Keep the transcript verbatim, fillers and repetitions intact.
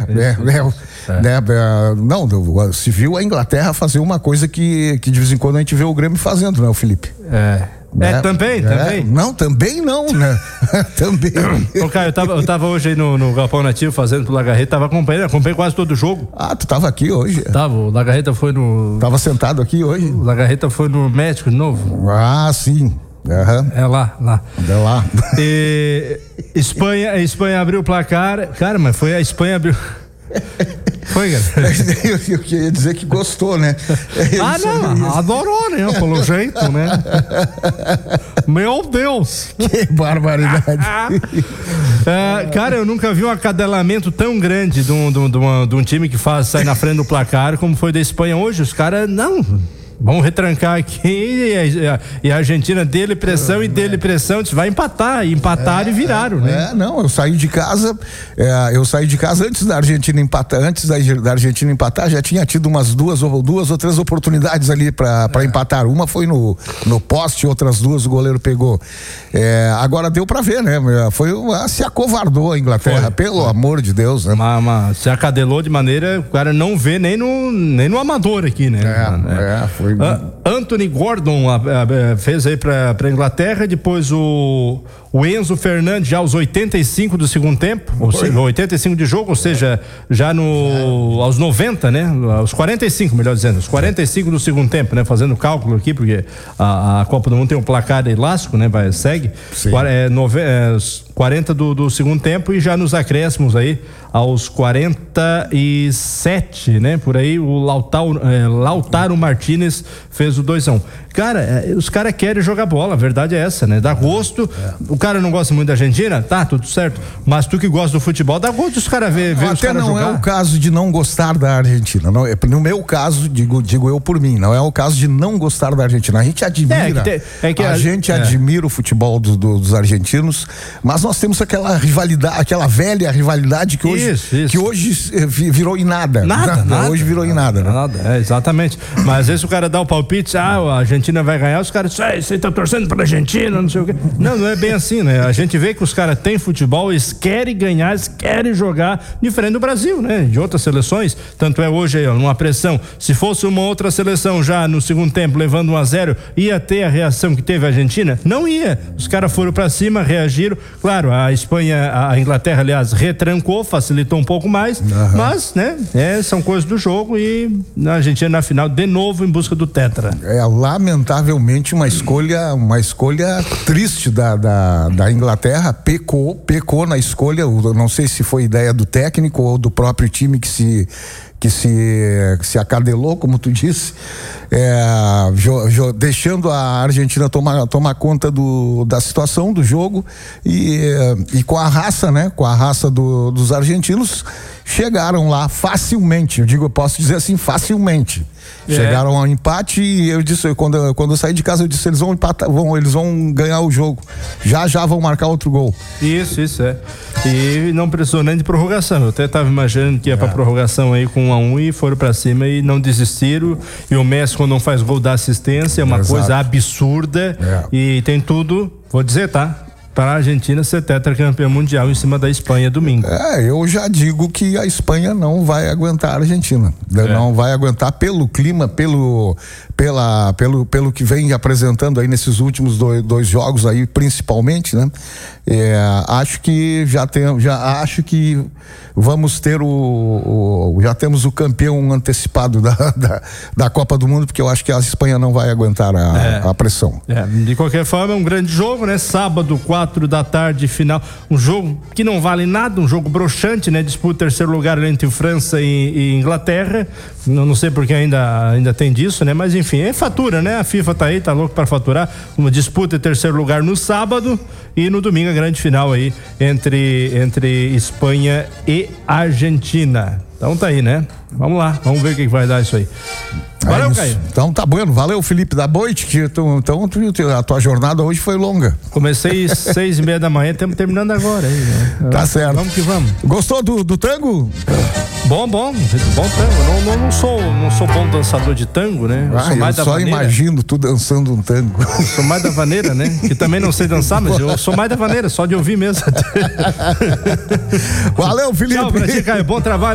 é, é, é. Né, é, não, se viu a Inglaterra fazer uma coisa que, que de vez em quando a gente vê o Grêmio fazendo, né, o Felipe? É. É, é, também, é, também. Não, também não, né? Também. Ô, Caio, eu tava, eu tava hoje aí no, no Galpão Nativo fazendo pro Lagarreta, tava acompanhando, acompanhei quase todo o jogo. Ah, tu tava aqui hoje? Tava, o Lagarreta foi no... Tava sentado aqui hoje? O Lagarreta foi no México de novo. Ah, sim. Uhum. É lá, lá. É lá. E Espanha, a Espanha abriu o placar, cara, mas foi a Espanha abriu... Foi, cara. Eu, eu queria dizer que gostou, né? Eu ah, não, adorou, né? Pelo jeito, né? Meu Deus! Que barbaridade! É, cara, eu nunca vi um acadelamento tão grande de um, de um, de um, de um time que faz sair na frente do placar como foi da Espanha hoje. Os caras, não... Vamos retrancar aqui e a, e a Argentina dele pressão e dele pressão, disse, vai empatar, e empataram é, e viraram, né? É, não, eu saí de casa, é, eu saí de casa antes da Argentina empatar, antes da, da Argentina empatar, já tinha tido umas duas ou duas ou três oportunidades ali pra, pra é. empatar, uma foi no, no poste, outras duas o goleiro pegou, é, agora deu pra ver, né? Foi, se acovardou a Inglaterra, foi. Pelo foi. amor de Deus, né? Mas, mas se acadelou de maneira, o cara não vê nem no, nem no amador aqui, né? É, é, foi Uh, Anthony Gordon uh, uh, fez aí pra, pra Inglaterra, depois o, o Enzo Fernandes já aos oitenta e cinco do segundo tempo, ou seja, oitenta e cinco de jogo, ou seja, já no, aos noventa, né? Aos quarenta e cinco, melhor dizendo, aos quarenta e cinco do segundo tempo, né? Fazendo cálculo aqui, porque a, a Copa do Mundo tem um placar elástico, né? Vai, segue. É, nove, é, quarenta do, do segundo tempo e já nos acréscimos aí aos quarenta e sete, né? Por aí o Lautaro, é, Lautaro Martínez fez o dois a um. Cara, é, os caras querem jogar bola, a verdade é essa, né? Dá gosto. É. O cara não gosta muito da Argentina, tá, tudo certo. Mas tu que gosta do futebol, dá gosto os caras ver, ver os caras jogar. Até não é o caso de não gostar da Argentina. Não, no meu caso, digo, digo eu por mim, não é o caso de não gostar da Argentina. A gente admira, é, que te, é que a, a gente é. admira o futebol do, do, dos argentinos, mas nós temos aquela rivalidade, aquela velha rivalidade que hoje, isso, isso. Que hoje virou em nada. Nada, nada. Hoje virou em nada, né? Nada, é, exatamente. Mas às vezes o cara dá o palpite, ah, a Argentina vai ganhar, os caras dizem, ah, você tá torcendo pra Argentina, não sei o quê. Não, não é bem assim, né? A gente vê que os caras têm futebol, eles querem ganhar, eles querem jogar, diferente do Brasil, né? De outras seleções, tanto é hoje aí, ó, numa pressão. Se fosse uma outra seleção já no segundo tempo, levando um a zero, ia ter a reação que teve a Argentina? Não ia. Os caras foram pra cima, reagiram. Claro, a Espanha, a Inglaterra, aliás, retrancou, facilitou um pouco mais, uhum. mas, né? É, são coisas do jogo e a Argentina na final, de novo, em busca do tetra. É, lamentavelmente, uma escolha, uma escolha triste da, da, da Inglaterra, pecou, pecou na escolha, eu não sei se foi ideia do técnico ou do próprio time que se que se, que se acadelou, como tu disse, é, jo, jo, deixando a Argentina tomar, tomar conta do, da situação do jogo e, e com a raça, né? Com a raça do, dos argentinos, chegaram lá facilmente, eu digo, eu posso dizer assim, facilmente. É. Chegaram ao empate e eu disse, quando, quando eu saí de casa, eu disse, eles vão empatar, vão, eles vão ganhar o jogo. Já já vão marcar outro gol. Isso, isso é. E não precisou nem de prorrogação. Eu até estava imaginando que ia é. pra prorrogação aí com um a um e foram pra cima e não desistiram. E o Messi, quando não faz gol, dá assistência, é uma Exato. coisa absurda. É. E tem tudo, vou dizer, tá? Para a Argentina ser tetracampeã mundial em cima da Espanha domingo. É, eu já digo que a Espanha não vai aguentar a Argentina. É. Não vai aguentar pelo clima, pelo, pela, pelo, pelo que vem apresentando aí nesses últimos dois, dois jogos aí, principalmente, né? É, acho que já tem, já acho que vamos ter o, o já temos o campeão antecipado da, da, da Copa do Mundo, porque eu acho que a Espanha não vai aguentar a, é. a pressão. É, de qualquer forma, é um grande jogo, né? Sábado, quatro da tarde, final. Um jogo que não vale nada, um jogo broxante, né? Disputa o terceiro lugar entre França e, e Inglaterra. Não, não sei porque ainda, ainda tem disso, né? Mas enfim, é fatura, né? A FIFA tá aí, tá louco para faturar. Uma disputa em terceiro lugar no sábado e no domingo a grande final aí entre, entre Espanha e Argentina. Então tá aí, né? Vamos lá, vamos ver o que vai dar isso aí. Valeu, é Caio. Então tá bueno, valeu, Felipe da Boite, que então, então a tua jornada hoje foi longa. Comecei seis e meia da manhã, estamos terminando agora aí, né? Tá certo. Vamos que vamos. Gostou do, do tango? Bom, bom, bom tango. Não, não, não sou, não sou bom dançador de tango, né? Eu ah, sou mais eu da só vaneira. Imagino tu dançando um tango. Eu sou mais da vaneira, né? Que também não sei dançar, mas eu sou mais da vaneira, só de ouvir mesmo. Valeu, Felipe. Tchau pra ti, Caio. Bom trabalho.